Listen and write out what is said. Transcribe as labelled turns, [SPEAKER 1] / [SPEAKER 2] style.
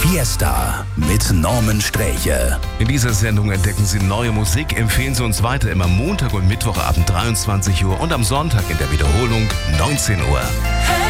[SPEAKER 1] Fiesta mit Norman Sträche.
[SPEAKER 2] In dieser Sendung entdecken Sie neue Musik, empfehlen Sie uns weiter immer Montag und Mittwoch abend 23 Uhr und am Sonntag in der Wiederholung 19 Uhr.